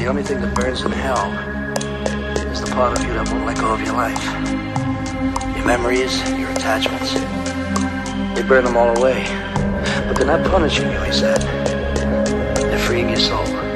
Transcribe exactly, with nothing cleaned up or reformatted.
the only thing that burns in hell is the part of you that won't let go of your life. Your memories, your attachments. They burn them all away. But they're not punishing you, he said. They're freeing your soul.